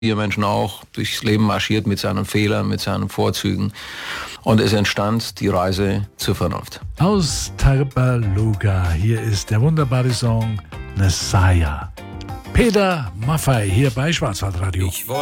wir Menschen auch, durchs Leben marschiert mit seinen Fehlern, mit seinen Vorzügen. Und es entstand die Reise zur Vernunft. Aus Tarbaluga, hier ist der wunderbare Song Messiah. Peter Maffay hier bei Schwarzwaldradio.